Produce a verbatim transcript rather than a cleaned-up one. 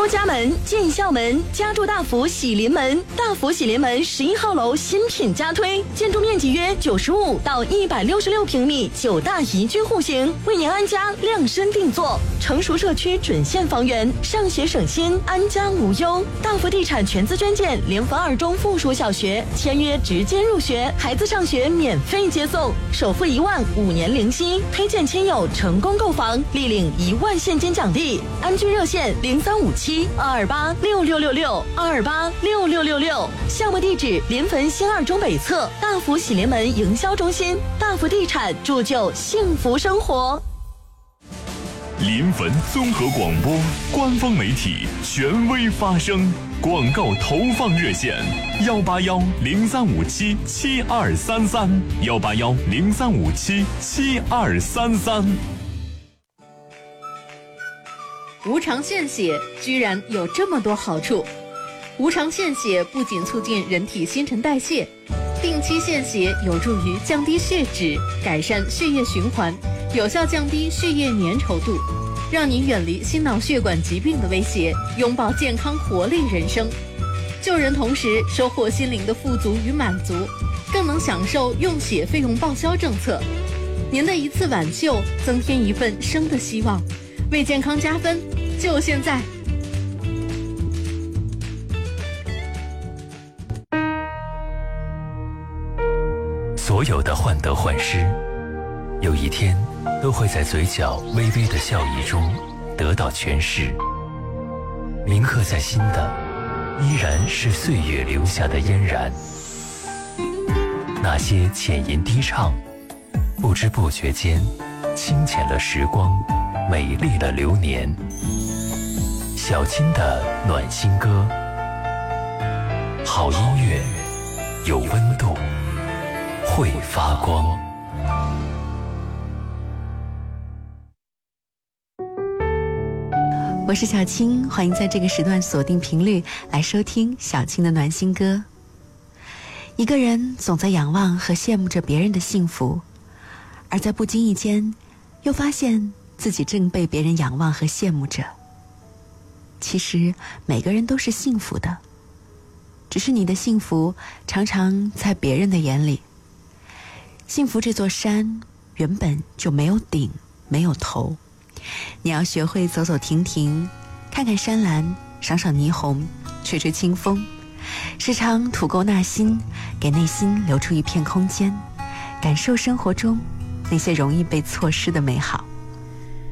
家门，进校门，家住大福喜临门。大福喜临门十一号楼新品加推，建筑面积约九十五到一百六十六平米，九大宜居户型，为您安家量身定做。成熟社区准现房源，上学省心，安家无忧。大福地产全资捐建联防二中附属小学，签约直接入学，孩子上学免费接送，首付一万，五年零息，推荐亲友成功购房，立领一万现金奖励。安居热线零三五七二二八六六六六二二八六六六六，项目地址临汾新二中北侧大福喜临门营销中心。大福地产铸就幸福生活。 临汾综合广播官方媒体，权威发声。广告投放热线：幺八幺零三五七七二三三，幺八幺零三五七七二三三。 无偿献血居然有这么多好处！无偿献血不仅促进人体新陈代谢，定期献血有助于降低血脂，改善血液循环，有效降低血液粘稠度，让你远离心脑血管疾病的威胁，拥抱健康活力人生。救人同时收获心灵的富足与满足，更能享受用血费用报销政策。您的一次挽救，增添一份生的希望，为健康加分，就现在！ 所有的患得患失，有一天都会在嘴角微微的笑意中得到诠释。铭刻在心的，依然是岁月留下的嫣然。那些浅吟低唱，不知不觉间清浅了时光，美丽了流年。小青的暖心歌，好音乐，有温度，会发光。 我是小青，欢迎在这个时段锁定频率来收听小青的暖心歌。一个人总在仰望和羡慕着别人的幸福，而在不经意间又发现自己正被别人仰望和羡慕着。其实每个人都是幸福的，只是你的幸福常常在别人的眼里。幸福这座山原本就没有顶，没有头，你要学会走走停停，看看山岚，赏赏霓虹，吹吹清风，时常吐够纳心，给内心留出一片空间，感受生活中那些容易被错失的美好。